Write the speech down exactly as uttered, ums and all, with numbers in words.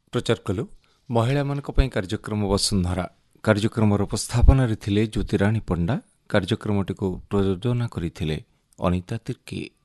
प्रचार कलु महिला मानक पई कार्यक्रम वसुंधरा कार्यक्रम उपस्थापन रे थिले ज्योतिराणी पंडा कार्यक्रमटी को प्रयोजन करथिले अनिता तिर्की।